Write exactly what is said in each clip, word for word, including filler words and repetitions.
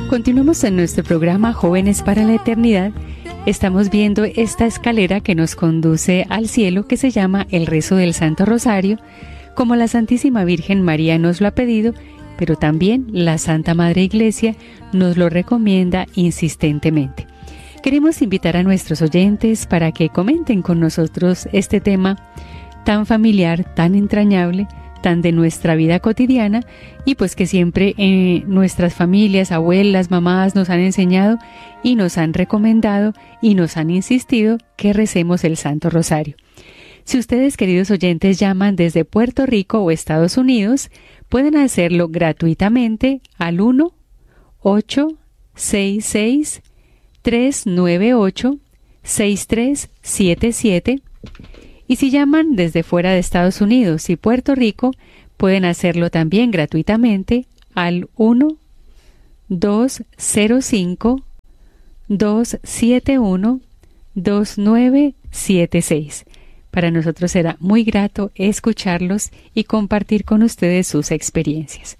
Continuamos en nuestro programa Jóvenes para la Eternidad. Estamos viendo esta escalera que nos conduce al cielo, que se llama el rezo del Santo Rosario, como la Santísima Virgen María nos lo ha pedido, pero también la Santa Madre Iglesia nos lo recomienda insistentemente. Queremos invitar a nuestros oyentes para que comenten con nosotros este tema tan familiar, tan entrañable, tan de nuestra vida cotidiana, y pues que siempre eh, nuestras familias, abuelas, mamás nos han enseñado y nos han recomendado y nos han insistido que recemos el Santo Rosario. Si ustedes, queridos oyentes, llaman desde Puerto Rico o Estados Unidos, pueden hacerlo gratuitamente al uno ocho seis seis tres nueve ocho seis tres siete siete. Y si llaman desde fuera de Estados Unidos y Puerto Rico, pueden hacerlo también gratuitamente al uno dos cero cinco dos siete uno dos nueve siete seis. Para nosotros será muy grato escucharlos y compartir con ustedes sus experiencias.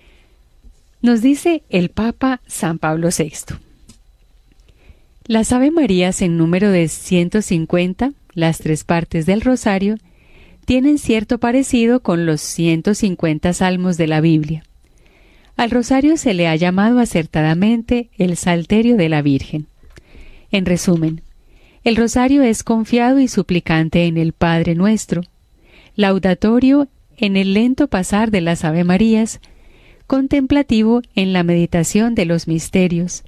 Nos dice el Papa San Pablo sexto. Las Ave Marías en número de ciento cincuenta, las tres partes del rosario, tienen cierto parecido con los ciento cincuenta salmos de la Biblia. Al rosario se le ha llamado acertadamente el Salterio de la Virgen. En resumen, el rosario es confiado y suplicante en el Padre Nuestro, laudatorio en el lento pasar de las Ave Marías, contemplativo en la meditación de los misterios,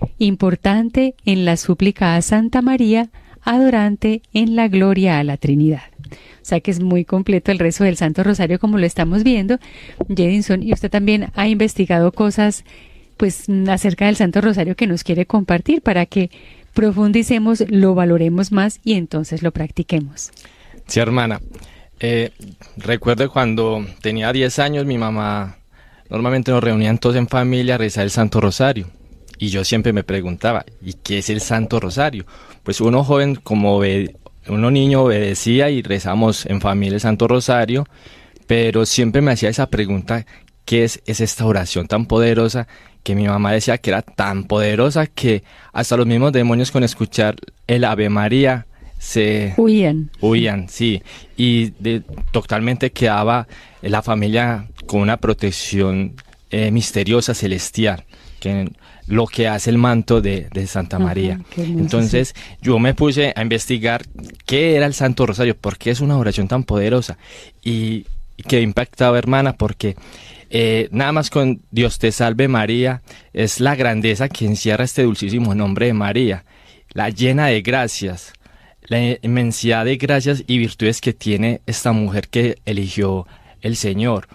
importante en la súplica a Santa María, adorante en la gloria a la Trinidad. O sea que es muy completo el rezo del Santo Rosario, como lo estamos viendo, Jedinson, y usted también ha investigado cosas pues acerca del Santo Rosario que nos quiere compartir para que profundicemos, lo valoremos más y entonces lo practiquemos. Sí, hermana. Eh, recuerdo cuando tenía diez años, mi mamá normalmente nos reunían todos en familia a rezar el Santo Rosario. Y yo siempre me preguntaba, ¿y qué es el Santo Rosario? Pues uno joven, como obede- uno niño, obedecía y rezamos en familia el Santo Rosario, pero siempre me hacía esa pregunta, ¿qué es, es esta oración tan poderosa? Que mi mamá decía que era tan poderosa que hasta los mismos demonios con escuchar el Ave María se Huían. Huían, sí. Y de, totalmente quedaba la familia con una protección eh, misteriosa, celestial, que lo que hace el manto de, de Santa María. Ajá, hermoso, entonces sí. yo me puse a investigar qué era el Santo Rosario, por qué es una oración tan poderosa. Y, y quedé impactado, hermana, porque eh, nada más con Dios te salve María, es la grandeza que encierra este dulcísimo nombre de María, la llena de gracias, la inmensidad de gracias y virtudes que tiene esta mujer que eligió el Señor.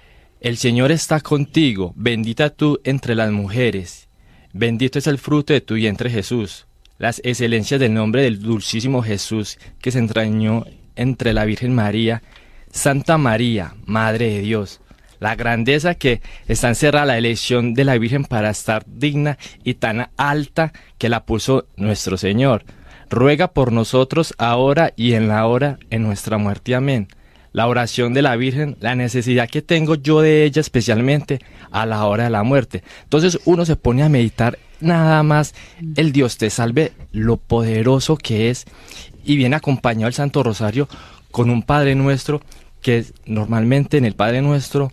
El Señor está contigo, bendita tú entre las mujeres, bendito es el fruto de tu vientre Jesús. Las excelencias del nombre del dulcísimo Jesús que se entrañó entre la Virgen María, Santa María, Madre de Dios. La grandeza que está encerrada la elección de la Virgen para estar digna y tan alta que la puso nuestro Señor. Ruega por nosotros ahora y en la hora de nuestra muerte. Amén. La oración de la Virgen, la necesidad que tengo yo de ella especialmente a la hora de la muerte. Entonces uno se pone a meditar nada más el Dios te salve, lo poderoso que es, y viene acompañado el Santo Rosario con un Padre Nuestro que normalmente en el Padre Nuestro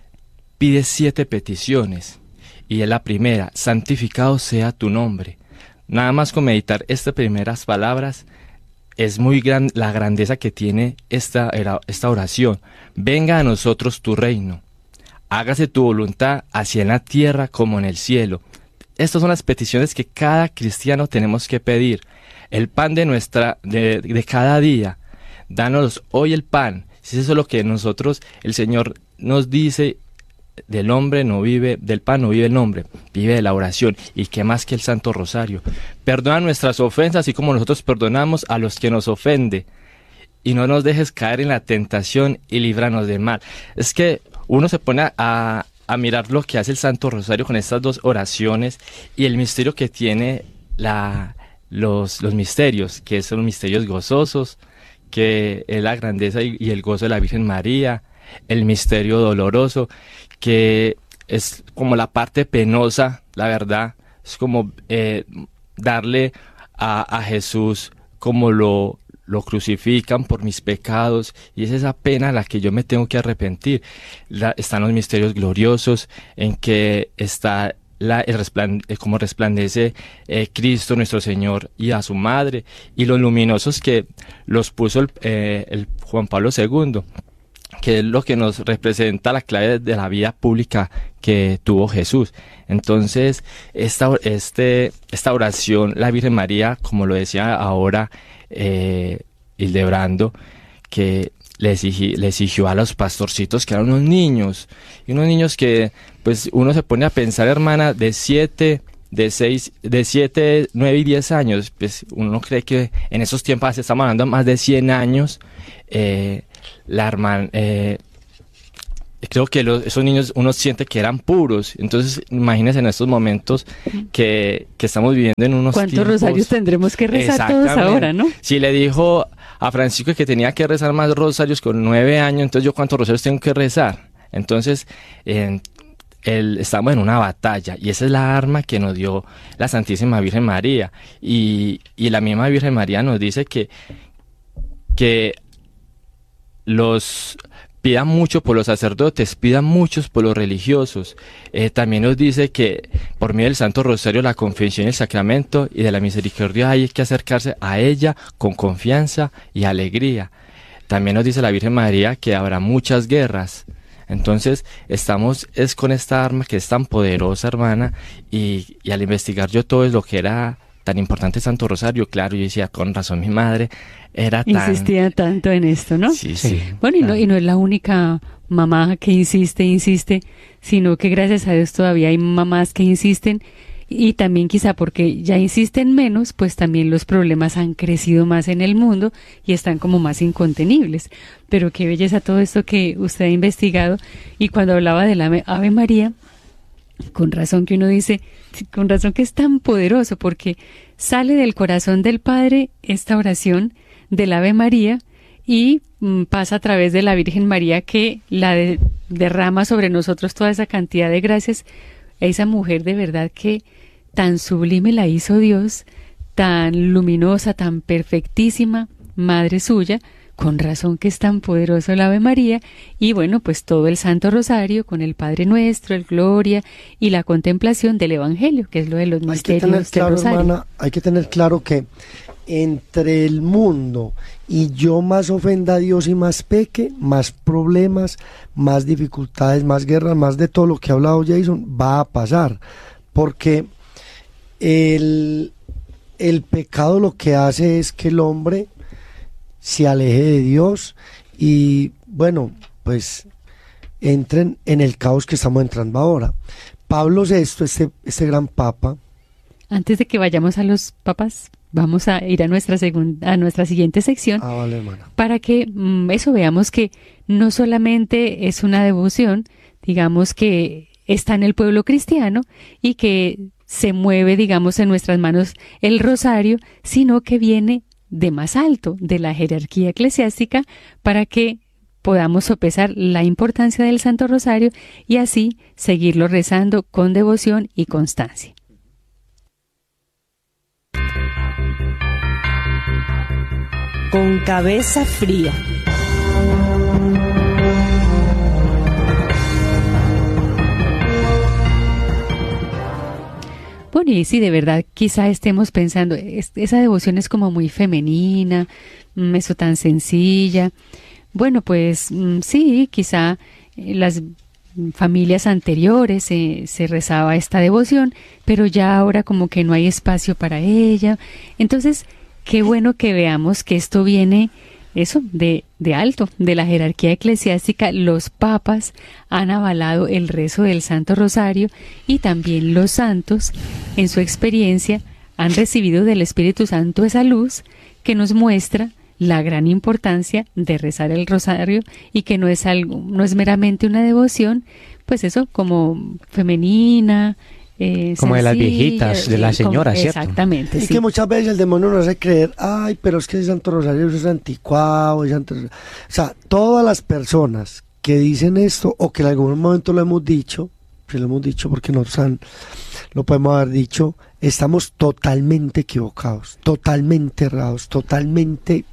pide siete peticiones. Y es la primera, santificado sea tu nombre. Nada más con meditar estas primeras palabras, es muy gran la grandeza que tiene esta, esta oración. Venga a nosotros tu reino. Hágase tu voluntad así en la tierra como en el cielo. Estas son las peticiones que cada cristiano tenemos que pedir. El pan de nuestra de, de cada día. Danos hoy el pan. Si eso es lo que nosotros, el Señor nos dice, del hombre no vive, del pan no vive el hombre, vive de la oración. Y qué más que el Santo Rosario. Perdona nuestras ofensas, así como nosotros perdonamos a los que nos ofenden. Y no nos dejes caer en la tentación y líbranos del mal. Es que uno se pone a, a mirar lo que hace el Santo Rosario con estas dos oraciones y el misterio que tiene la, los, los misterios, que son misterios gozosos, que es la grandeza y, y el gozo de la Virgen María, el misterio doloroso, que es como la parte penosa, la verdad, es como eh, darle a, a Jesús como lo, lo crucifican por mis pecados, y es esa pena a la que yo me tengo que arrepentir. La, están los misterios gloriosos en que está la, el resplandece, como resplandece eh, Cristo nuestro Señor y a su madre, y los luminosos que los puso el, eh, el Juan Pablo segundo, que es lo que nos representa la clave de la vida pública que tuvo Jesús. Entonces, esta, este, esta oración, la Virgen María, como lo decía ahora eh, Hildebrando, que le, exigi, le exigió a los pastorcitos, que eran unos niños, y unos niños que, pues, uno se pone a pensar, hermana, de siete, de seis, de siete, nueve y diez años, pues, uno cree que en esos tiempos, estamos hablando de más de cien años, eh, la hermana, eh, creo que los, esos niños uno siente que eran puros. Entonces imagínense en estos momentos que, que estamos viviendo en unos ¿cuántos tiempos, rosarios tendremos que rezar todos ahora, no? Si le dijo a Francisco que tenía que rezar más rosarios con nueve años, entonces yo cuántos rosarios tengo que rezar. Entonces eh, el, estamos en una batalla, y esa es la arma que nos dio la Santísima Virgen María, y, y la misma Virgen María nos dice que que los pidan mucho por los sacerdotes, pidan muchos por los religiosos. Eh, también nos dice que por medio del Santo Rosario, la confesión y el sacramento y de la misericordia hay que acercarse a ella con confianza y alegría. También nos dice la Virgen María que habrá muchas guerras. Entonces estamos es con esta arma que es tan poderosa, hermana, y, y al investigar yo todo es lo que era tan importante Santo Rosario, claro, yo decía, con razón mi madre era tan... Insistía tanto en esto, ¿no? Sí, sí. Bueno, y no, y no es la única mamá que insiste, insiste, sino que gracias a Dios todavía hay mamás que insisten, y también quizá porque ya insisten menos, pues también los problemas han crecido más en el mundo y están como más incontenibles. Pero qué belleza todo esto que usted ha investigado, y cuando hablaba de la Ave María, con razón que uno dice, con razón que es tan poderoso, porque sale del corazón del Padre esta oración del Ave María y mm, pasa a través de la Virgen María, que la de, derrama sobre nosotros toda esa cantidad de gracias. Esa mujer de verdad que tan sublime la hizo Dios, tan luminosa, tan perfectísima, madre suya. Con razón que es tan poderoso el Ave María, y bueno, pues todo el Santo Rosario con el Padre Nuestro, el Gloria y la contemplación del Evangelio, que es lo de los misterios hay que tener claro, del Rosario. Hermana, hay que tener claro que entre el mundo y yo más ofenda a Dios y más peque, más problemas, más dificultades, más guerras, más de todo lo que ha hablado Jason, va a pasar, porque el, el pecado lo que hace es que el hombre se aleje de Dios y, bueno, pues entren en el caos que estamos entrando ahora. Pablo sexto, este, este gran papa. Antes de que vayamos a los papas, vamos a ir a nuestra segunda, a nuestra siguiente sección, ah, vale, hermana, para que mmm, eso veamos que no solamente es una devoción, digamos que está en el pueblo cristiano y que se mueve, digamos, en nuestras manos el rosario, sino que viene de más alto, de la jerarquía eclesiástica, para que podamos sopesar la importancia del Santo Rosario y así seguirlo rezando con devoción y constancia. Con cabeza fría. Bueno, y sí, de verdad, quizá estemos pensando, es, esa devoción es como muy femenina, mm, eso tan sencilla. Bueno, pues mm, sí, quizá eh, las familias anteriores eh, se rezaba esta devoción, pero ya ahora como que no hay espacio para ella. Entonces, qué bueno que veamos que esto viene, eso, de, de alto, de la jerarquía eclesiástica. Los papas han avalado el rezo del Santo Rosario, y también los santos, en su experiencia, han recibido del Espíritu Santo esa luz que nos muestra la gran importancia de rezar el rosario, y que no es algo, no es meramente una devoción, pues eso, como femenina, Eh, como sencilla, de las viejitas, de las señoras, ¿cierto? Exactamente, y sí. que muchas veces el demonio nos hace creer, ay, pero es que el Santo Rosario es anticuado, es Santo... o sea, todas las personas que dicen esto, o que en algún momento lo hemos dicho, siempre lo hemos dicho porque nos han, lo podemos haber dicho, estamos totalmente equivocados, totalmente errados, totalmente...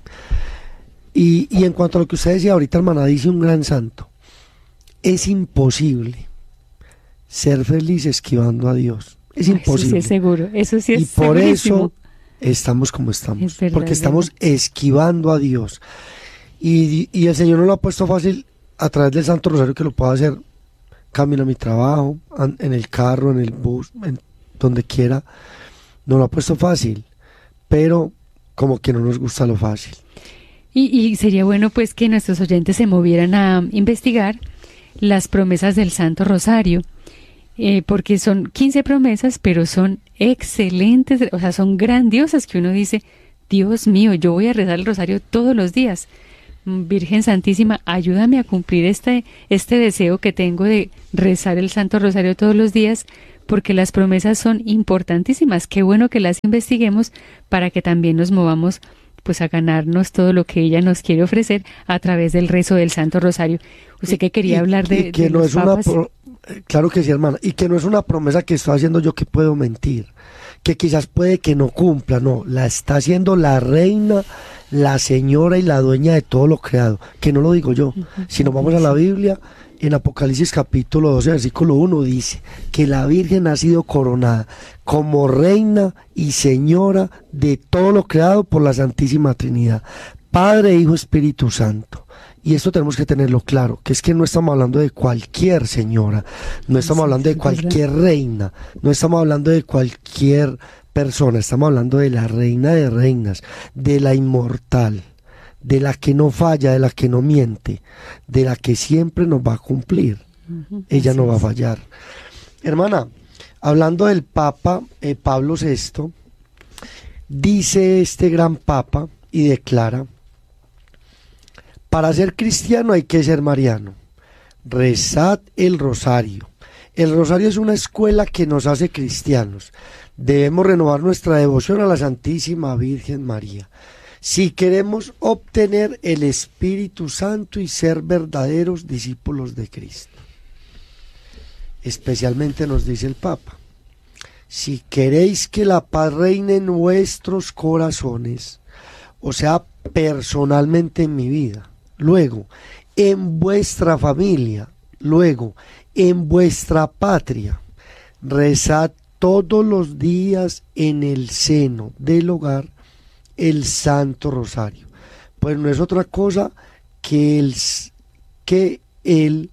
Y, y en cuanto a lo que usted decía ahorita, hermana, dice un gran santo, es imposible ser feliz esquivando a Dios, es imposible. Eso sí es seguro, eso sí es y por segurísimo. eso estamos como estamos, Es verdad, porque es estamos verdad. esquivando a Dios. Y, y el Señor nos lo ha puesto fácil a través del Santo Rosario, que lo puedo hacer camino a mi trabajo, an- en el carro, en el bus, en donde quiera. Nos lo ha puesto fácil, pero como que no nos gusta lo fácil. Y, y sería bueno pues que nuestros oyentes se movieran a investigar las promesas del Santo Rosario, eh, porque son quince promesas, pero son excelentes, o sea, son grandiosas, que uno dice, Dios mío, yo voy a rezar el rosario todos los días. Virgen Santísima, ayúdame a cumplir este, este deseo que tengo de rezar el Santo Rosario todos los días, porque las promesas son importantísimas. Qué bueno que las investiguemos para que también nos movamos pues a ganarnos todo lo que ella nos quiere ofrecer a través del rezo del Santo Rosario. Usted que quería Y- hablar de, y que de no los es una papas. pro- eh, claro que sí, hermana, y que no es una promesa que estoy haciendo yo que puedo mentir, que quizás puede que no cumpla, no, la está haciendo la reina, la señora y la dueña de todo lo creado, que no lo digo yo. Si nos vamos a la Biblia, en Apocalipsis capítulo doce, versículo uno, dice que la Virgen ha sido coronada como reina y señora de todo lo creado por la Santísima Trinidad, Padre, Hijo, Espíritu Santo. Y esto tenemos que tenerlo claro, que es que no estamos hablando de cualquier señora, no estamos Sí, hablando de es cualquier reina, no estamos hablando de cualquier persona, estamos hablando de la reina de reinas, de la inmortal, de la que no falla, de la que no miente, de la que siempre nos va a cumplir. Ujú, Ella así no va a es. fallar. Hermana, hablando del Papa eh, Pablo sexto, dice este gran Papa y declara: para ser cristiano hay que ser mariano. Rezad el rosario. El rosario es una escuela que nos hace cristianos. Debemos renovar nuestra devoción a la Santísima Virgen María si queremos obtener el Espíritu Santo y ser verdaderos discípulos de Cristo. Especialmente nos dice el Papa: si queréis que la paz reine en vuestros corazones, o sea, personalmente en mi vida, luego en vuestra familia, luego en vuestra patria, rezad todos los días en el seno del hogar el Santo Rosario. Pues no es otra cosa que el, que el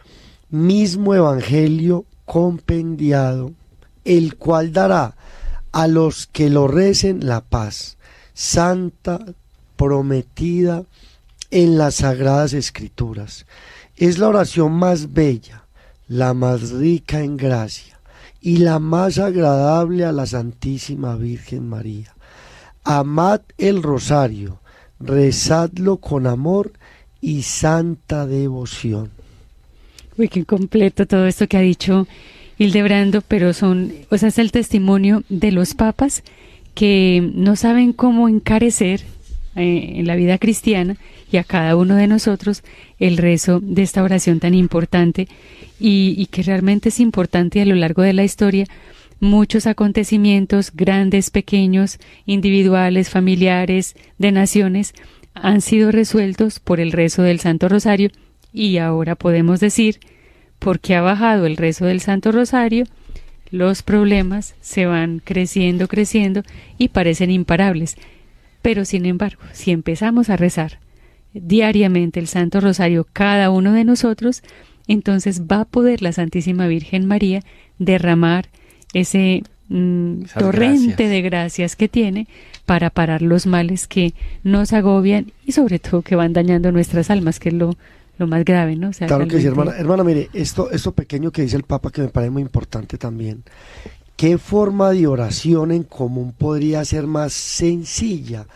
mismo Evangelio compendiado, el cual dará a los que lo recen la paz santa prometida en las Sagradas Escrituras. Es la oración más bella, la más rica en gracia y la más agradable a la Santísima Virgen María. Amad el rosario, rezadlo con amor y santa devoción. Uy, qué completo todo esto que ha dicho Hildebrando, pero son, o sea, es el testimonio de los papas que no saben cómo encarecer eh, en la vida cristiana y a cada uno de nosotros el rezo de esta oración tan importante y, y que realmente es importante a lo largo de la historia. Muchos acontecimientos, grandes, pequeños, individuales, familiares, de naciones, han sido resueltos por el rezo del Santo Rosario y ahora podemos decir, porque ha bajado el rezo del Santo Rosario, los problemas se van creciendo, creciendo y parecen imparables. Pero sin embargo, si empezamos a rezar diariamente el Santo Rosario cada uno de nosotros, entonces va a poder la Santísima Virgen María derramar ese mm, torrente gracias. de gracias que tiene para parar los males que nos agobian y sobre todo que van dañando nuestras almas, que es lo, lo más grave, ¿no? O sea, Claro que sí, realmente- hermana. Hermana, mire, esto, esto pequeño que dice el Papa, que me parece muy importante también. ¿Qué forma de oración en común podría ser más sencilla?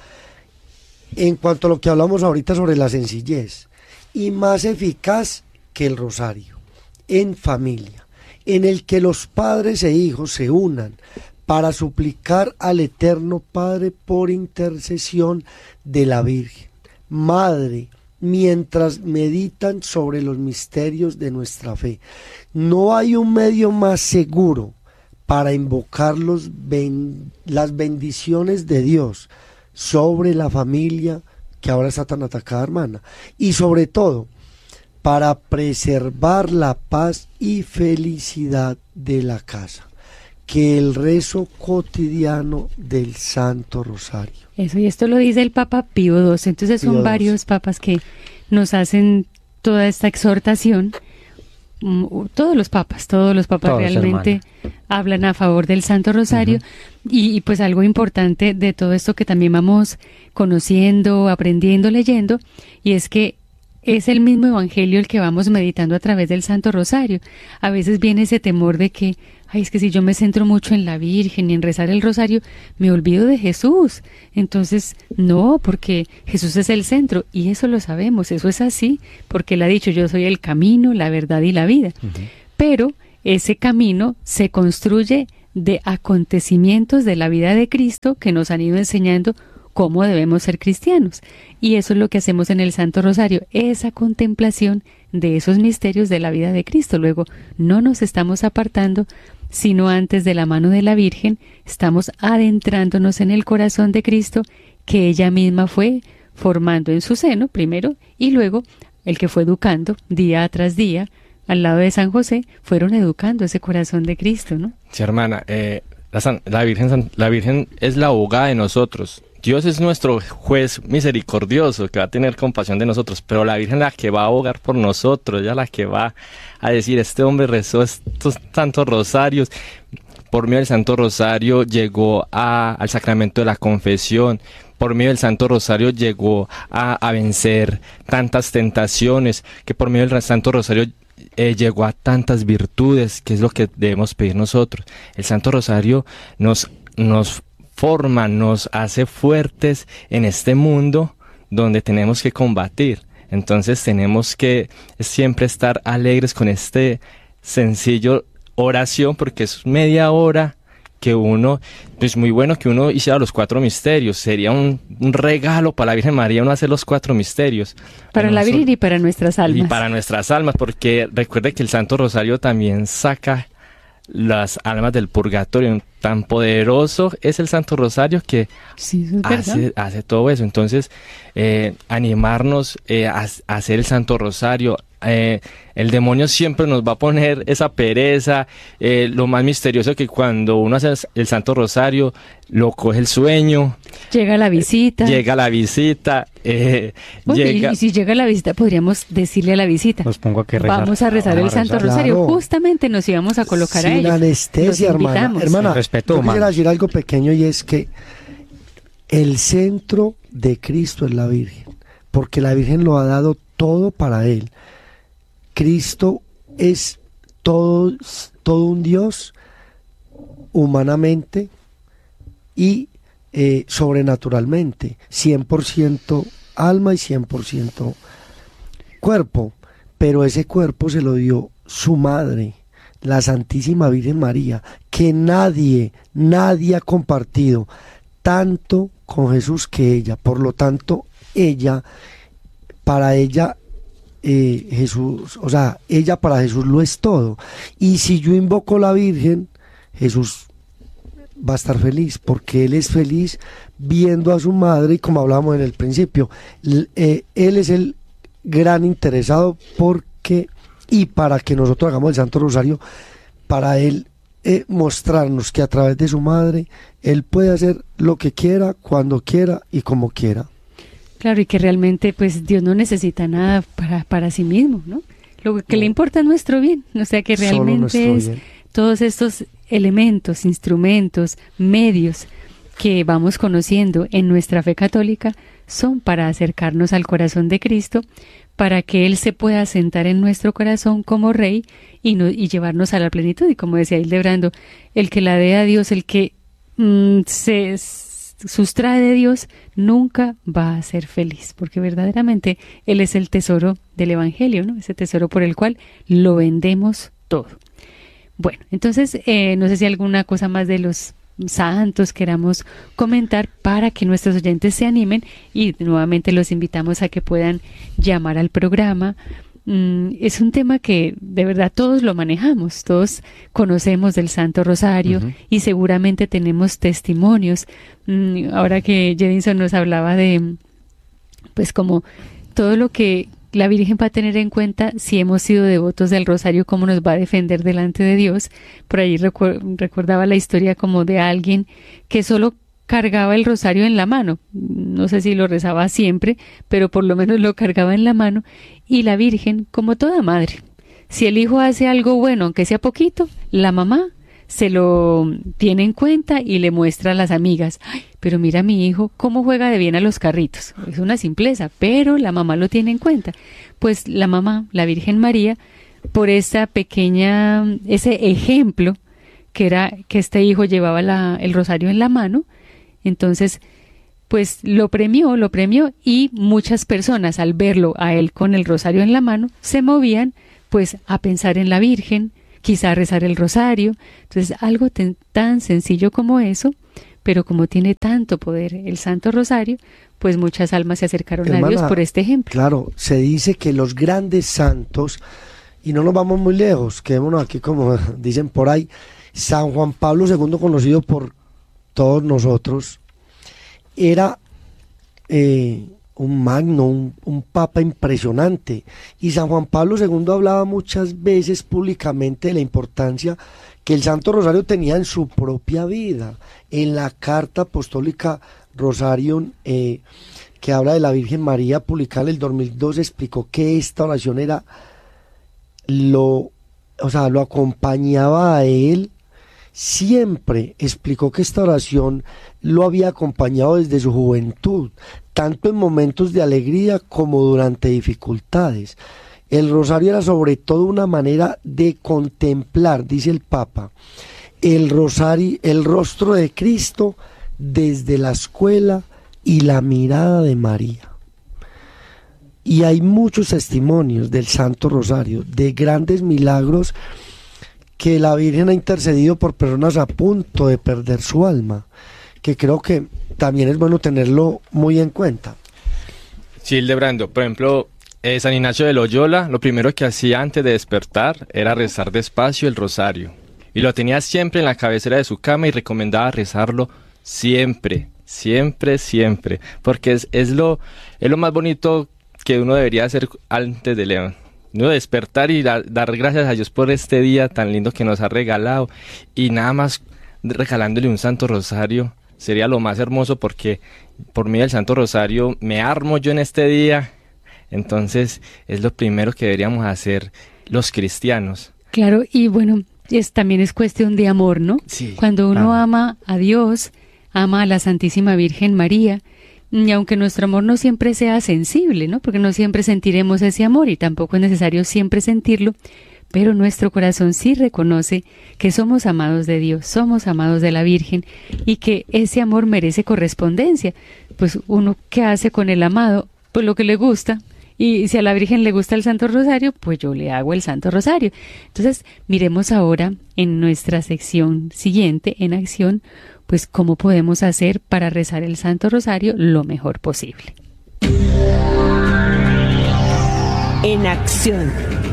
En cuanto a lo que hablamos ahorita sobre la sencillez, y más eficaz que el rosario, en familia, en el que los padres e hijos se unan para suplicar al Eterno Padre por intercesión de la Virgen, Madre mientras meditan sobre los misterios de nuestra fe. No hay un medio más seguro para invocar los ben, las bendiciones de Dios sobre la familia que ahora está tan atacada, hermana, y sobre todo para preservar la paz y felicidad de la casa, que el rezo cotidiano del Santo Rosario. Eso, y esto lo dice el Papa Pío doce, entonces son Pío varios papas que nos hacen toda esta exhortación. Todos los papas, todos los papas todos, realmente hermana. Hablan a favor del Santo Rosario. Uh-huh. y, y pues algo importante de todo esto que también vamos conociendo, aprendiendo, leyendo, y es que es el mismo evangelio el que vamos meditando a través del Santo Rosario. A veces viene ese temor de que, ay, es que si yo me centro mucho en la Virgen y en rezar el rosario, me olvido de Jesús. Entonces, no, porque Jesús es el centro, y eso lo sabemos, eso es así, porque Él ha dicho, yo soy el camino, la verdad y la vida. Uh-huh. Pero ese camino se construye de acontecimientos de la vida de Cristo que nos han ido enseñando cómo debemos ser cristianos. Y eso es lo que hacemos en el Santo Rosario, esa contemplación de esos misterios de la vida de Cristo. Luego, no nos estamos apartando, sino antes de la mano de la Virgen, estamos adentrándonos en el corazón de Cristo, que ella misma fue formando en su seno, primero, y luego el que fue educando día tras día, al lado de San José, fueron educando ese corazón de Cristo, ¿no? Sí, hermana, eh, la, la, Virgen, la Virgen es la abogada de nosotros. Dios es nuestro juez misericordioso que va a tener compasión de nosotros, pero la Virgen es la que va a abogar por nosotros, ella es la que va a decir, este hombre rezó estos tantos rosarios, por medio del Santo Rosario llegó a, al sacramento de la confesión, por medio del Santo Rosario llegó a, a vencer tantas tentaciones, que por medio del Santo Rosario eh, llegó a tantas virtudes, que es lo que debemos pedir nosotros. El Santo Rosario nos, nos forma, nos hace fuertes en este mundo donde tenemos que combatir. Entonces tenemos que siempre estar alegres con este sencillo oración, porque es media hora que uno, pues muy bueno que uno hiciera los cuatro misterios. Sería un, un regalo para la Virgen María uno hacer los cuatro misterios. Para la Virgen y para nuestras almas. Y para nuestras almas, porque recuerde que el Santo Rosario también saca las almas del purgatorio. Tan poderoso es el Santo Rosario que sí, es hace, hace todo eso. Entonces, eh, animarnos eh, a, a hacer el Santo Rosario. Eh, el demonio siempre nos va a poner esa pereza, eh, lo más misterioso que cuando uno hace el Santo Rosario, lo coge el sueño. Llega la visita. Eh, llega la visita. Eh, bueno, llega... Y, y si llega la visita, podríamos decirle a la visita, los pongo a que rezar. Vamos a rezar Vamos el Santo rezar. Rosario. Claro. Justamente nos íbamos a colocar Sin a ellos. Sin anestesia, hermana. Hermana, respeto, yo quisiera decir algo pequeño, y es que el centro de Cristo es la Virgen, porque la Virgen lo ha dado todo para Él. Cristo es todo, todo un Dios humanamente y eh, sobrenaturalmente, cien por ciento alma y cien por ciento cuerpo, pero ese cuerpo se lo dio su madre, la Santísima Virgen María, que nadie, nadie ha compartido tanto con Jesús que ella. Por lo tanto, ella, para ella, eh, Jesús, o sea, ella para Jesús lo es todo. Y si yo invoco a la Virgen, Jesús va a estar feliz, porque Él es feliz viendo a su madre, y como hablábamos en el principio, eh, Él es el gran interesado porque, y para que nosotros hagamos el Santo Rosario, para Él eh, mostrarnos que a través de su madre, Él puede hacer lo que quiera, cuando quiera y como quiera. Claro, y que realmente pues Dios no necesita nada para, para sí mismo, ¿no? Lo que no. le importa es nuestro bien, o sea que realmente es bien. Todos estos elementos, instrumentos, medios que vamos conociendo en nuestra fe católica son para acercarnos al corazón de Cristo, para que Él se pueda sentar en nuestro corazón como Rey y, no, y llevarnos a la plenitud. Y como decía Hildebrando, el que la dé a Dios, el que mmm, se sustrae de Dios, nunca va a ser feliz, porque verdaderamente Él es el tesoro del Evangelio, ¿no? Ese tesoro por el cual lo vendemos todo. Bueno, entonces, eh, no sé si alguna cosa más de los santos queramos comentar para que nuestros oyentes se animen, y nuevamente los invitamos a que puedan llamar al programa. Mm, es un tema que de verdad todos lo manejamos, todos conocemos del Santo Rosario, uh-huh. y seguramente tenemos testimonios. Mm, ahora que Jedinson nos hablaba de, pues como todo lo que la Virgen va a tener en cuenta si hemos sido devotos del Rosario, cómo nos va a defender delante de Dios. Por ahí recu- recordaba la historia como de alguien que solo cargaba el rosario en la mano. No sé si lo rezaba siempre, pero por lo menos lo cargaba en la mano. Y la Virgen, como toda madre, si el hijo hace algo bueno, aunque sea poquito, la mamá se lo tiene en cuenta y le muestra a las amigas. Ay, pero mira mi hijo cómo juega de bien a los carritos. Es una simpleza, pero la mamá lo tiene en cuenta. Pues la mamá, la Virgen María, por esa pequeña, ese ejemplo que era que este hijo llevaba la, el rosario en la mano, entonces pues lo premió, lo premió, y muchas personas al verlo a él con el rosario en la mano se movían pues a pensar en la Virgen, quizá rezar el rosario. Entonces algo ten, tan sencillo como eso, pero como tiene tanto poder el Santo Rosario, pues muchas almas se acercaron Hermana, a Dios por este ejemplo. Claro, se dice que los grandes santos, y no nos vamos muy lejos, quedémonos aquí como dicen por ahí, San Juan Pablo segundo, conocido por todos nosotros, era eh, un magno, un, un papa impresionante, y San Juan Pablo segundo hablaba muchas veces públicamente de la importancia que el Santo Rosario tenía en su propia vida. En la carta apostólica Rosarium, eh, que habla de la Virgen María, publicada en el dos mil dos, explicó que esta oración era lo, o sea, lo acompañaba a él siempre. Explicó que esta oración lo había acompañado desde su juventud, tanto en momentos de alegría como durante dificultades. El rosario era sobre todo una manera de contemplar, dice el Papa, el rosario, el rostro de Cristo desde la escuela y la mirada de María. Y hay muchos testimonios del Santo Rosario, de grandes milagros que la Virgen ha intercedido por personas a punto de perder su alma, que creo que también es bueno tenerlo muy en cuenta. Sí, Hildebrando, por ejemplo, eh, San Ignacio de Loyola, lo primero que hacía antes de despertar era rezar despacio el rosario, y lo tenía siempre en la cabecera de su cama y recomendaba rezarlo siempre, siempre, siempre, porque es, es, lo, es lo más bonito que uno debería hacer antes de leer. No despertar y da, dar gracias a Dios por este día tan lindo que nos ha regalado, y nada más regalándole un Santo Rosario sería lo más hermoso, porque por medio del Santo Rosario me armo yo en este día. Entonces es lo primero que deberíamos hacer los cristianos. Claro, y bueno, es, también es cuestión de amor, ¿no? Sí, cuando uno ah. ama a Dios, ama a la Santísima Virgen María, y aunque nuestro amor no siempre sea sensible, ¿no? Porque no siempre sentiremos ese amor y tampoco es necesario siempre sentirlo, pero nuestro corazón sí reconoce que somos amados de Dios, somos amados de la Virgen, y que ese amor merece correspondencia. Pues uno, ¿qué hace con el amado? Pues lo que le gusta. Y si a la Virgen le gusta el Santo Rosario, pues yo le hago el Santo Rosario. Entonces, miremos ahora en nuestra sección siguiente, en acción, pues cómo podemos hacer para rezar el Santo Rosario lo mejor posible. En acción.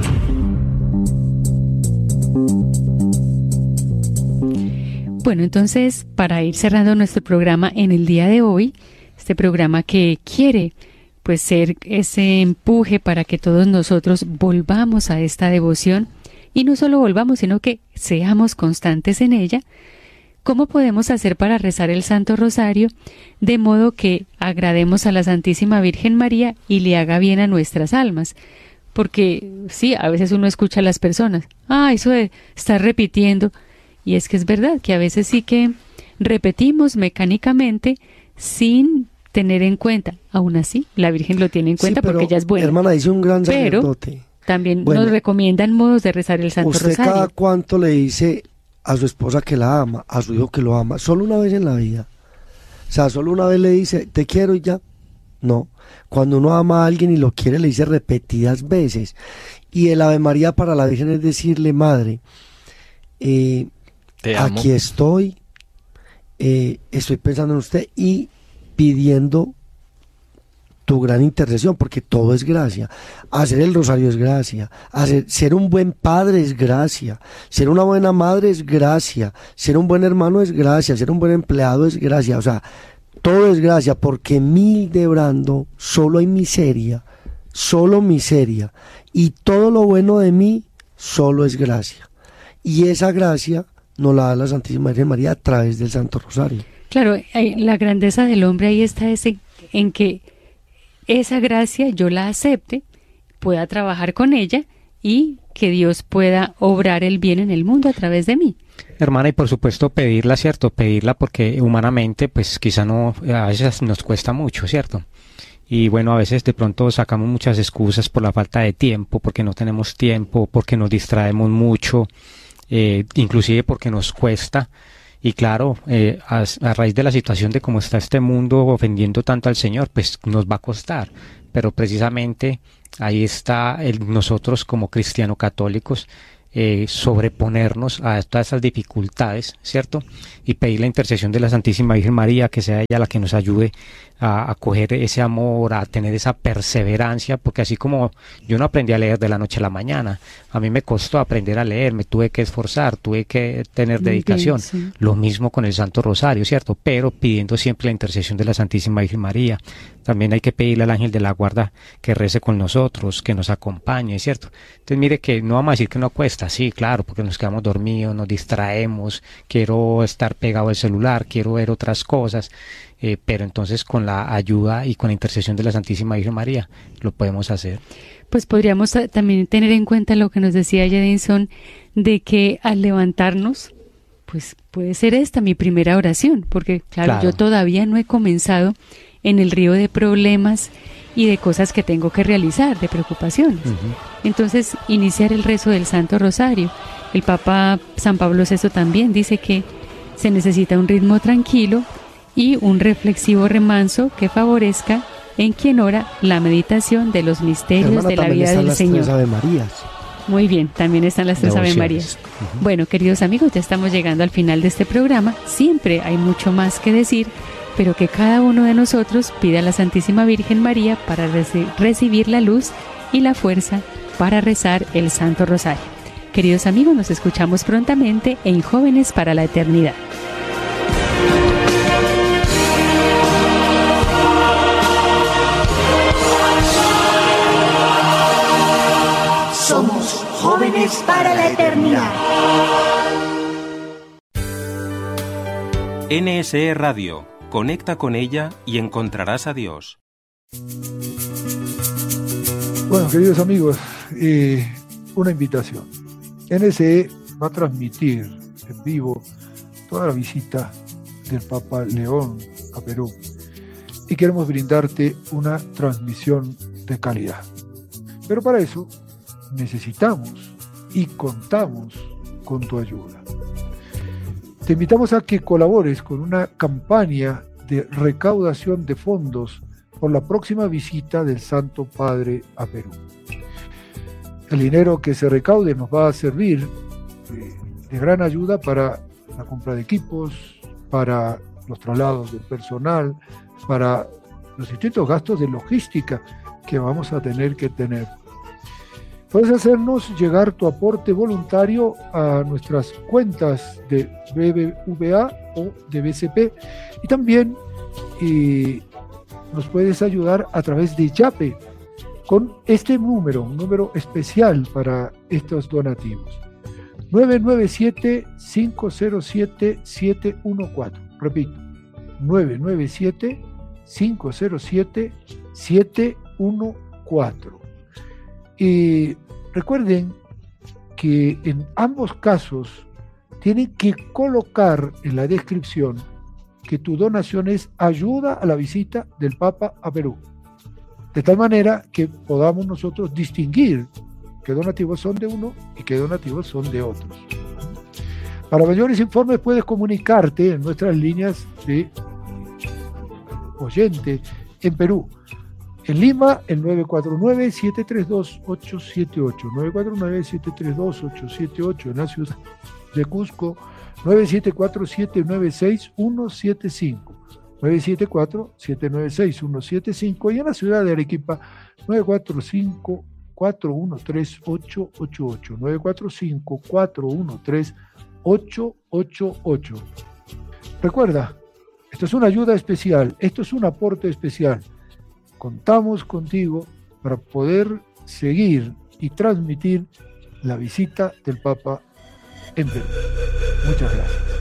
Bueno, entonces, para ir cerrando nuestro programa en el día de hoy, este programa que quiere pues ser ese empuje para que todos nosotros volvamos a esta devoción, y no solo volvamos, sino que seamos constantes en ella. ¿Cómo podemos hacer para rezar el Santo Rosario de modo que agrademos a la Santísima Virgen María y le haga bien a nuestras almas? Porque sí, a veces uno escucha a las personas, ah, eso de estar repitiendo, y es que es verdad que a veces sí que repetimos mecánicamente sin tener en cuenta. Aún así, la Virgen lo tiene en cuenta, sí, porque ella es buena. Hermana, dice un gran sacerdote. Pero también bueno, nos recomiendan modos de rezar el Santo usted Rosario. ¿Cada cuánto le dice a su esposa que la ama, a su hijo que lo ama? Solo una vez en la vida. O sea, solo una vez le dice, te quiero y ya. No. Cuando uno ama a alguien y lo quiere, le dice repetidas veces. Y el Ave María para la Virgen es decirle, madre, eh, te amo. Aquí estoy, eh, estoy pensando en usted y pidiendo tu gran intercesión, porque todo es gracia. Hacer el rosario es gracia, hacer, ser un buen padre es gracia, ser una buena madre es gracia, ser un buen hermano es gracia, ser un buen empleado es gracia, o sea, todo es gracia, porque en mi Hildebrando solo hay miseria, solo miseria, y todo lo bueno de mí solo es gracia, y esa gracia nos la da la Santísima Virgen María a través del Santo Rosario. Claro, la grandeza del hombre ahí está ese, en que esa gracia yo la acepte, pueda trabajar con ella y que Dios pueda obrar el bien en el mundo a través de mí. Hermana, y por supuesto pedirla, ¿cierto? Pedirla porque humanamente pues quizá no, a veces nos cuesta mucho, ¿cierto? Y bueno, a veces de pronto sacamos muchas excusas por la falta de tiempo, porque no tenemos tiempo, porque nos distraemos mucho, eh, inclusive porque nos cuesta. Y claro, eh, a, a raíz de la situación de cómo está este mundo ofendiendo tanto al Señor, pues nos va a costar. Pero precisamente ahí está el, nosotros como cristianos católicos, eh, sobreponernos a todas esas dificultades, ¿cierto? Y pedir la intercesión de la Santísima Virgen María, que sea ella la que nos ayude a, a coger ese amor, a tener esa perseverancia, porque así como yo no aprendí a leer de la noche a la mañana, a mí me costó aprender a leer, me tuve que esforzar, tuve que tener dedicación. Bien, sí. Lo mismo con el Santo Rosario, ¿cierto? Pero pidiendo siempre la intercesión de la Santísima Virgen María. También hay que pedirle al ángel de la guarda que rece con nosotros, que nos acompañe, ¿cierto? Entonces mire que no vamos a decir que no cuesta, sí, claro, porque nos quedamos dormidos, nos distraemos, quiero estar pegado al celular, quiero ver otras cosas, eh, pero entonces con la ayuda y con la intercesión de la Santísima Virgen María lo podemos hacer. Pues podríamos también tener en cuenta lo que nos decía Jedinson, de que al levantarnos, pues puede ser esta mi primera oración, porque claro, claro, yo todavía no he comenzado en el río de problemas y de cosas que tengo que realizar, de preocupaciones. Uh-huh. Entonces, iniciar el rezo del Santo Rosario. El Papa San Pablo sexto también dice que se necesita un ritmo tranquilo y un reflexivo remanso que favorezca en quien ora la meditación de los misterios Hermana, de la vida del las Señor. Tres Ave Marías. Muy bien, también están las tres Ave Marías. Uh-huh. Bueno, queridos amigos, ya estamos llegando al final de este programa. Siempre hay mucho más que decir, pero que cada uno de nosotros pida a la Santísima Virgen María para reci- recibir la luz y la fuerza para rezar el Santo Rosario. Queridos amigos, nos escuchamos prontamente en Jóvenes para la Eternidad. Somos Jóvenes para la Eternidad. N S E Radio. Conecta con ella y encontrarás a Dios. Bueno, queridos amigos, eh, una invitación. N S E va a transmitir en vivo toda la visita del Papa León a Perú y queremos brindarte una transmisión de calidad. Pero para eso necesitamos y contamos con tu ayuda. Te invitamos a que colabores con una campaña de recaudación de fondos por la próxima visita del Santo Padre a Perú. El dinero que se recaude nos va a servir de, de gran ayuda para la compra de equipos, para los traslados del personal, para los distintos gastos de logística que vamos a tener que tener. Puedes hacernos llegar tu aporte voluntario a nuestras cuentas de B B V A o de B C P y también eh, nos puedes ayudar a través de Yape con este número, un número especial para estos donativos. nueve nueve siete, cinco cero siete, siete uno cuatro. Repito, nueve nueve siete, cinco cero siete, siete uno cuatro. Y recuerden que en ambos casos tienen que colocar en la descripción que tu donación es ayuda a la visita del Papa a Perú, de tal manera que podamos nosotros distinguir qué donativos son de uno y qué donativos son de otros. Para mayores informes puedes comunicarte en nuestras líneas de oyente en Perú. En Lima, el nueve cuatro nueve, siete tres dos, ocho siete ocho, nueve cuatro nueve, siete tres dos, ocho siete ocho. En la ciudad de Cusco, nueve siete cuatro, siete nueve seis, uno siete cinco. nueve siete cuatro, siete nueve seis, uno siete cinco y en la ciudad de Arequipa nueve cuatro cinco, cuatro uno tres, ocho ocho ocho. nueve cuatro cinco, cuatro uno tres, ocho ocho ocho. Recuerda, esto es una ayuda especial, esto es un aporte especial. Contamos contigo para poder seguir y transmitir la visita del Papa en Perú. Muchas gracias.